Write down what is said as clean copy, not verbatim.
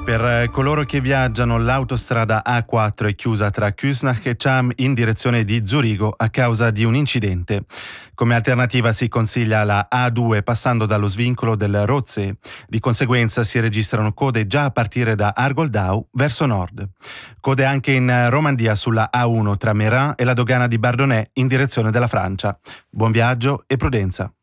Per coloro che viaggiano, l'autostrada A4 è chiusa tra Küsnacht e Cham in direzione di Zurigo a causa di un incidente. Come alternativa si consiglia la A2 passando dallo svincolo del Rothsee. Di conseguenza si registrano code già a partire da Argoldau verso nord. Code anche in Romandia sulla A1 tra Mérin e la dogana di Bardonnay in direzione della Francia. Buon viaggio e prudenza.